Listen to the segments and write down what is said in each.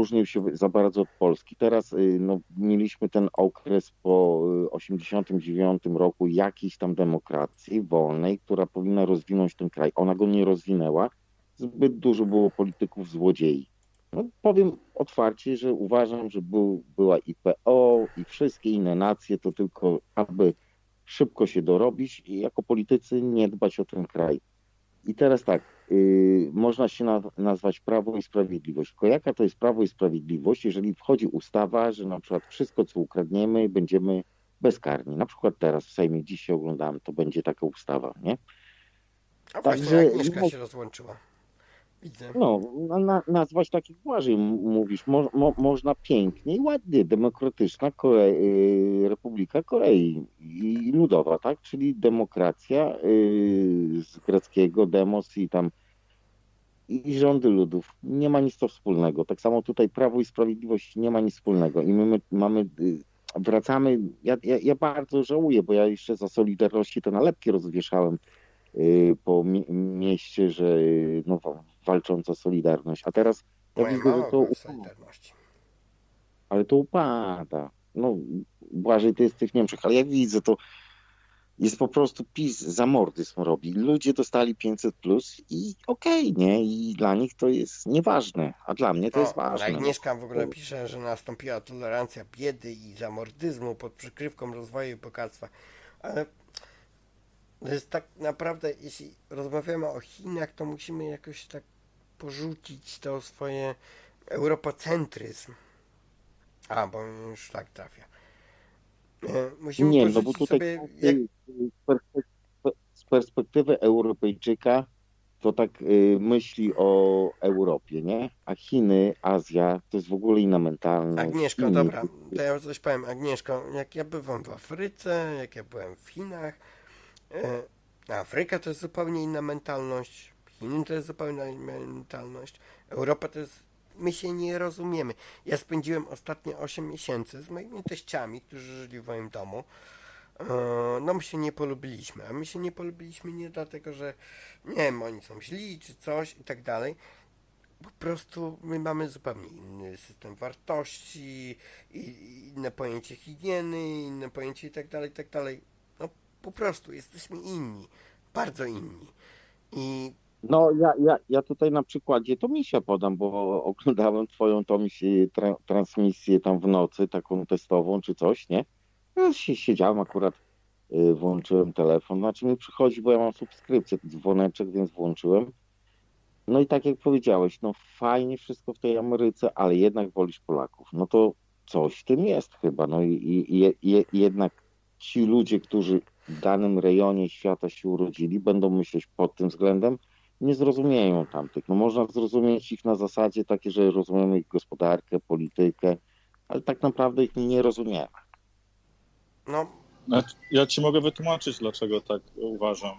różnił się za bardzo od Polski. Teraz no, mieliśmy ten okres po 1989 roku jakiejś tam demokracji wolnej, która powinna rozwinąć ten kraj. Ona go nie rozwinęła. Zbyt dużo było polityków złodziei. No, powiem otwarcie, że uważam, że była i PO, i wszystkie inne nacje, to tylko aby szybko się dorobić i jako politycy nie dbać o ten kraj. I teraz tak, można się nazwać Prawo i Sprawiedliwość. Tylko jaka to jest Prawo i Sprawiedliwość, jeżeli wchodzi ustawa, że na przykład wszystko, co ukradniemy, będziemy bezkarni. Na przykład teraz w Sejmie, dziś się oglądałem, to będzie taka ustawa, nie? A właśnie, Także Agnieszka się rozłączyła. Widzę. no, nazwać takich Błażej mówisz, można pięknie i ładnie, demokratyczna Republika Korei i Ludowa, tak? Czyli demokracja z greckiego demos i tam i rządy ludów. Nie ma nic to wspólnego. Tak samo tutaj Prawo i Sprawiedliwość nie ma nic wspólnego. I my mamy, wracamy, ja bardzo żałuję, bo ja jeszcze za Solidarności to nalepki rozwieszałem po mieście, że no, walcząca Solidarność. A teraz ja Moja widzę, że mama to była w upada. Solidarności. Ale to upada. No, Błażej, ty jesteś w Niemczech, ale ja widzę, to jest po prostu PiS zamordyzm robi. Ludzie dostali 500 plus i okej, nie? I dla nich to jest nieważne, a dla mnie to jest No, ważne. Agnieszka w ogóle pisze, że nastąpiła tolerancja biedy i zamordyzmu pod przykrywką rozwoju i bogactwa. Ale to jest tak naprawdę, jeśli rozmawiamy o Chinach, to musimy jakoś tak porzucić to swoje europocentryzm. A, bo już tak trafia. Musimy Nie, no bo porzucić tutaj sobie... Jak... z perspektywy Europejczyka to tak myśli o Europie, nie? A Chiny, Azja to jest w ogóle inna mentalność. Agnieszko, dobra, to ja coś powiem. Agnieszko, jak ja bywam w Afryce, jak ja byłem w Chinach, Afryka to jest zupełnie inna mentalność, Chiny to jest zupełnie inna mentalność, Europa to jest... My się nie rozumiemy. Ja spędziłem ostatnie 8 miesięcy z moimi teściami, którzy żyli w moim domu. No my się nie polubiliśmy, a my się nie polubiliśmy nie dlatego, że nie wiem, oni są źli czy coś i tak dalej. Po prostu my mamy zupełnie inny system wartości, inne pojęcie higieny, inne pojęcie i tak dalej, i tak dalej. No po prostu jesteśmy inni, bardzo inni. I No ja tutaj na przykładzie to Misia podam, bo oglądałem twoją tą transmisję tam w nocy, taką testową czy coś, nie? Ja siedziałem akurat, włączyłem telefon, znaczy mi przychodzi, bo ja mam subskrypcję, dzwoneczek, więc włączyłem. No i tak jak powiedziałeś, no fajnie wszystko w tej Ameryce, ale jednak wolisz Polaków. No to coś w tym jest chyba. No i jednak ci ludzie, którzy w danym rejonie świata się urodzili, będą myśleć pod tym względem, nie zrozumieją tamtych. No można zrozumieć ich na zasadzie takiej, że rozumiemy ich gospodarkę, politykę, ale tak naprawdę ich nie rozumiemy. no, Ja ci mogę wytłumaczyć, dlaczego tak uważam.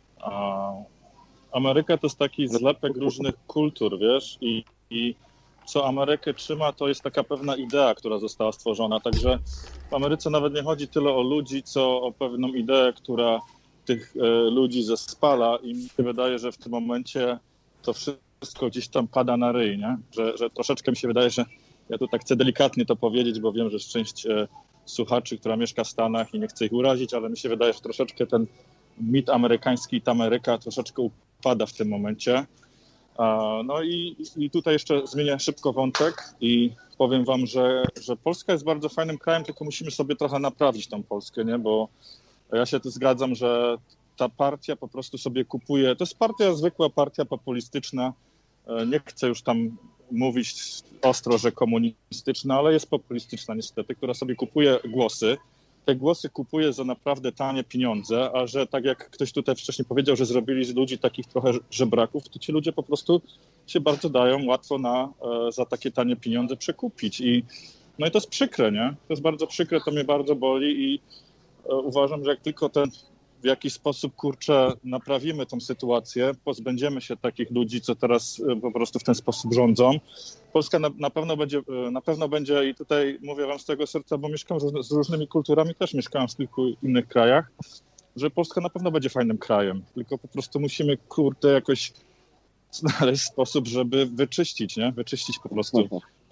Ameryka to jest taki zlepek różnych kultur, wiesz, i co Amerykę trzyma, to jest taka pewna idea, która została stworzona, także w Ameryce nawet nie chodzi tyle o ludzi, co o pewną ideę, która tych ludzi zespala i mi się wydaje, że w tym momencie to wszystko gdzieś tam pada na ryj, nie? Że troszeczkę mi się wydaje, że ja tu tak chcę delikatnie to powiedzieć, bo wiem, że jest część słuchaczy, która mieszka w Stanach i nie chcę ich urazić, ale mi się wydaje, że troszeczkę ten mit amerykański i ta Ameryka troszeczkę upada w tym momencie. No i tutaj jeszcze zmienię szybko wątek i powiem wam, że Polska jest bardzo fajnym krajem, tylko musimy sobie trochę naprawić tą Polskę, nie? Bo ja się tu zgadzam, że ta partia po prostu sobie kupuje, to jest partia, zwykła partia populistyczna, nie chcę już tam mówić ostro, że komunistyczna, ale jest populistyczna niestety, która sobie kupuje głosy. Te głosy kupuje za naprawdę tanie pieniądze, a że tak jak ktoś tutaj wcześniej powiedział, że zrobili z ludzi takich trochę żebraków, to ci ludzie po prostu się bardzo dają łatwo za takie tanie pieniądze przekupić. No i to jest przykre, nie? To jest bardzo przykre, to mnie bardzo boli i uważam, że jak tylko w jakiś sposób, kurczę, naprawimy tą sytuację, pozbędziemy się takich ludzi, co teraz po prostu w ten sposób rządzą. Polska na pewno będzie i tutaj mówię wam z tego serca, bo mieszkam z różnymi kulturami, też mieszkałem w kilku innych krajach, że Polska na pewno będzie fajnym krajem, tylko po prostu musimy, kurde, jakoś znaleźć sposób, żeby wyczyścić, nie? Wyczyścić po prostu